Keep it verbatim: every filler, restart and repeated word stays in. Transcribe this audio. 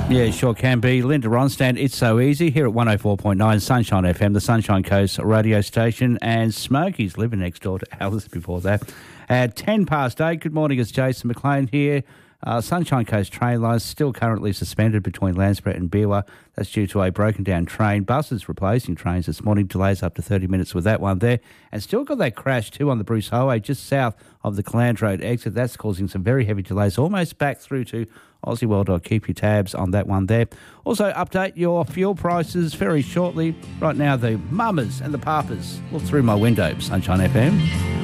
Yeah, sure can be. Linda Ronstadt, It's So Easy, here at one oh four point nine Sunshine F M, the Sunshine Coast radio station, and Smokey's living next door to Alice before that. At ten past eight, good morning, it's Jason McLean here. Uh, Sunshine Coast train lines still currently suspended between Landsborough and Beerwah. That's due to a broken down train. Buses replacing trains this morning, delays up to thirty minutes with that one there. And still got that crash too on the Bruce Highway just south of the Calandra Road exit. That's causing some very heavy delays, almost back through to Aussie World. I'll keep your tabs on that one there. Also, update your fuel prices very shortly. Right now, the mamas and the papas look through my window, Sunshine F M.